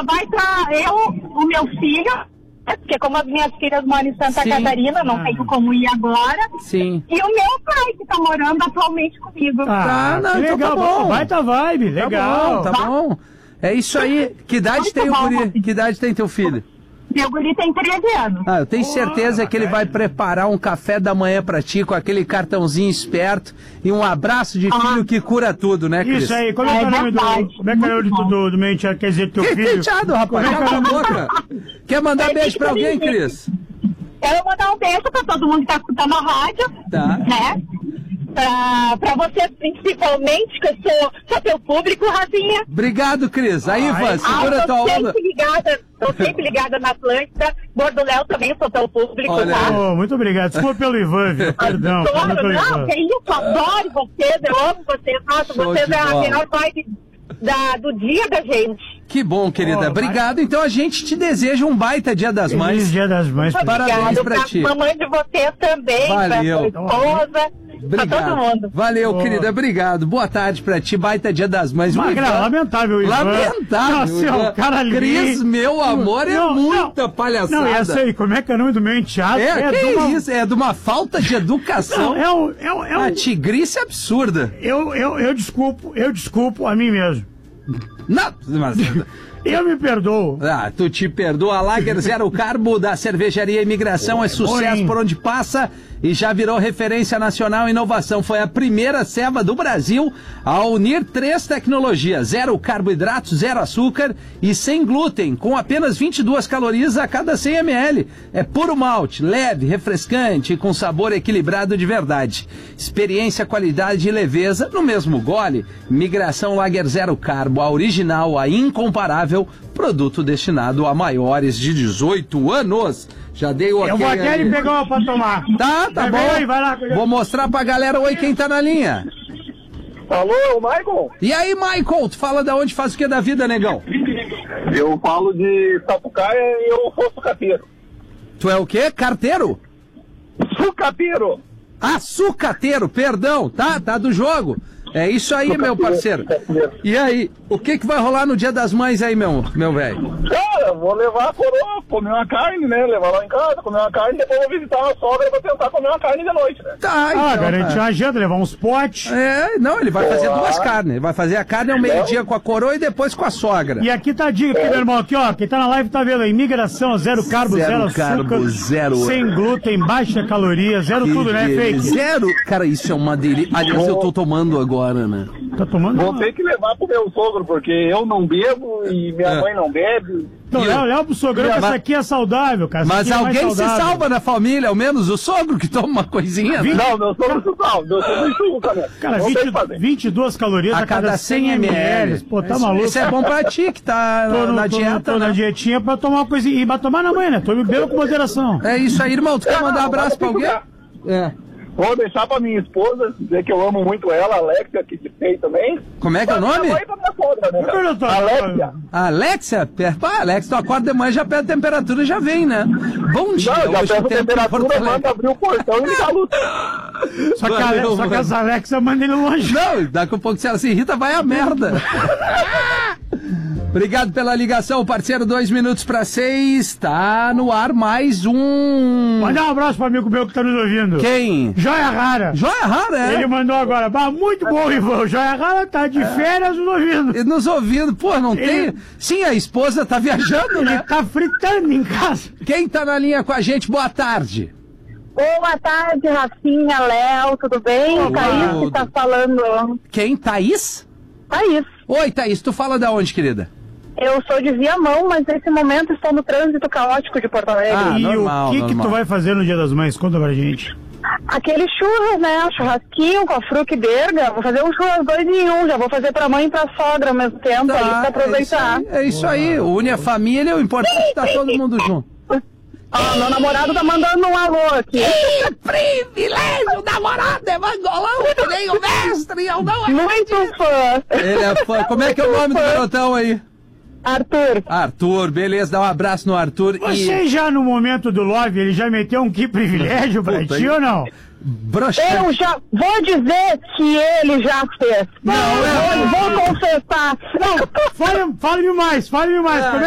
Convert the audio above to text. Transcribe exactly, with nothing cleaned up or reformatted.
só vai estar eu, o meu filho, porque como as minhas filhas moram em Santa Sim. Catarina, não ah. tenho como ir agora. Sim. E o meu pai, que tá morando atualmente comigo. Ah, Ah, não, que então legal. tá bom. Baita vibe, legal. Tá bom, tá bom. É isso aí. Que idade Muito tem o bom, guri? Rafinha. Que idade tem teu filho? Meu guri tem treze anos. Ah, eu tenho certeza que ele vai preparar um café da manhã pra ti com aquele cartãozinho esperto e um abraço de filho Ah. que cura tudo, né, Cris? Isso aí, como é que é o nome do. verdade. Como é que é o nome do, Muito do, do meu enteado? Quer dizer, teu Que filho? penteado, rapaz. Como é que é o Cala a nome? boca. Quer mandar beijo pra alguém, Cris? Quero mandar um beijo pra todo mundo que tá escutando a rádio. Tá. Né? Pra, pra você principalmente, que eu sou, sou teu público, Rafinha. Obrigado, Cris. Aí, Ivan, segura ah, a tua tô onda. sempre ligada, tô sempre ligada na Atlântida. Gordo Léo também sou teu público, Olha tá? aí. Oh, muito obrigado. Desculpa pelo Ivan, viu? Perdão. perdão Adoro, pelo não, Ivan. que isso, adoro vocês, eu amo vocês. Nossa, Show vocês de é a bola. melhor vibe da, do dia da gente. Que bom, querida. Oh, Obrigado. Então a gente te deseja um baita Dia das Feliz Mães. Dia das Mães. Muito Parabéns obrigada pra ti. mamãe de vocês também, Valeu. pra sua esposa, pra Obrigado. todo mundo. Valeu, Oh. querida. Obrigado. Boa tarde pra ti. Baita Dia das Mães. O Mas, Ivan- cara, lamentável, Ivan. Lamentável. Nossa, Ivan. o cara ali. Cris, meu amor, é Não, muita não. palhaçada. Não, e essa aí, como é que é o nome do meu enteado? É, que de uma- isso? É de uma falta de educação. Não, é um. É um, é um... A tigrice absurda. Eu, eu, eu desculpo, eu desculpo a mim mesmo. Não, mas... Eu me perdoo. Ah, tu te perdoa. Lager Zero Carbo da Cervejaria Imigração é sucesso Oi. por onde passa e já virou referência nacional em inovação. Foi a primeira ceva do Brasil a unir três tecnologias: zero carboidratos, zero açúcar e sem glúten, com apenas vinte e duas calorias a cada cem mililitros. É puro malte, leve, refrescante e com sabor equilibrado de verdade. Experiência, qualidade e leveza no mesmo gole. Migração Lager Zero Carbo, a original, a incomparável, produto destinado a maiores de dezoito anos. Já dei o ok Eu vou até ali. ele pegar uma pra tomar. Tá, tá Vai, bom. vai, vai lá. Vou mostrar pra galera. Oi, quem tá na linha? Alô, Michael? E aí, Michael, tu fala da onde, faz o que da vida, negão? Eu falo de Sapucaia e eu sou sucateiro. Tu é o quê? Carteiro? Sucateiro! Ah, sucateiro, perdão, tá? Tá do jogo. É isso aí, meu parceiro. E aí, o que que vai rolar no Dia das Mães aí, meu meu velho? Cara, vou levar a coroa, comer uma carne, né? Levar lá em casa, comer uma carne, depois vou visitar a sogra pra tentar comer uma carne de noite, né? Tá, Ah, então, garantir tá. uma janta, levar uns potes. É, não, ele vai fazer Olá. duas carnes. Ele vai fazer a carne ao meio-dia com a coroa e depois com a sogra. E aqui tá a dica, aqui, meu irmão, aqui, ó, quem tá na live tá vendo aí, imigração, zero carbo, Zero zero, açúcar, carbo, zero- sem glúten, baixa caloria, zero tudo, né, fake? Zero. Cara, isso é uma delícia. Aliás, eu tô tomando agora, né? Tá tomando? Vou ter que levar pro meu sogro, porque eu não bebo e minha É. mãe não bebe. Então, E leva, eu- leva pro sogrão, que Mas- essa aqui é saudável, cara. essa Mas aqui é mais alguém se saudável. salva na família, ao menos o sogro que toma uma coisinha, né? Não, meu sogro sucal, meu sogro enxuga, né? Cara, não tem o que vinte, fazer. vinte e duas calorias a, cada cem mililitros. Pô, tá Isso- maluco? Isso é bom pra ti que tá Tô, na, no- na tô, dieta, tô né? na dietinha pra tomar uma coisinha. E pra tomar na manhã, né? Tô me bebendo com moderação. É isso aí, irmão. Tu quer Não, mandar um não, abraço pra vai alguém? ficar. É. Vou deixar pra minha esposa, dizer que eu amo muito ela, a Alexia, que te fez também. Como é que é o nome? Minha mãe e pra minha sogra, né? Eu pergunto- Alexia. Alexia? Per- Pá, Alex, tu acorda de manhã, já pede a temperatura e já vem, né? Bom dia, Não, já hoje peço o tempo em Porto temperatura, Alegre. manda abrir o portão e ligar a luz. Só que, a, Valeu, só que mano. as Alexa mandam ele longe. Não, daqui a pouco se ela se irrita, vai a merda. Obrigado pela ligação, parceiro. Dois minutos para seis. Tá no ar mais um. Mandar um abraço pro amigo meu que tá nos ouvindo. Quem? Joia Rara. Joia Rara, é? Ele mandou agora. Bah, muito bom, Ivan. O Joia Rara tá de férias nos ouvindo. E nos ouvindo. Pô, não tem. Ele- Sim, a esposa tá viajando, Ele né? tá fritando em casa. Quem tá na linha com a gente? Boa tarde. Boa tarde, Rafinha, Léo, tudo bem? Olá. Thaís que tá falando. Quem? Thaís? Thaís, Oi, Thaís. Tu fala da onde, querida? eu sou de Viamão, mas nesse momento estou no trânsito caótico de Porto Alegre. Ah, e normal, o que que normal. tu vai fazer no Dia das Mães? Conta pra gente. Aquele churras, né? Churrasquinho com a fruta e berga. Vou fazer um churras dois em um. Já vou fazer pra mãe e pra sogra ao mesmo tempo, aí pra aproveitar. É isso aí. É isso aí. Une a família, o importante é estar todo mundo junto. Ah, meu namorado tá mandando um alô aqui. Privilégio, namorado é mangolão, que nem o mestre, eu não Muito fã. Ele é fã. Como é que é o nome do garotão aí? Arthur. Arthur, beleza, dá um abraço no Arthur. Você E já no momento do Love, ele já meteu um que privilégio pra Puta, ti aí- ou não? broxa. Eu já vou dizer que ele já fez. Não, eu é- vou confessar. Não, fale, fale-me mais, fale-me mais. Como é